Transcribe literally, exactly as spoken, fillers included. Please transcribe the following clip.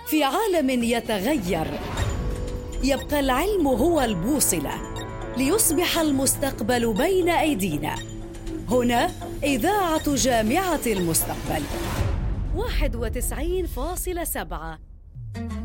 في عالم يتغير، يبقى العلم هو البوصلة ليصبح المستقبل بين أيدينا. هنا إذاعة جامعة المستقبل واحد وتسعين فاصلة سبعة.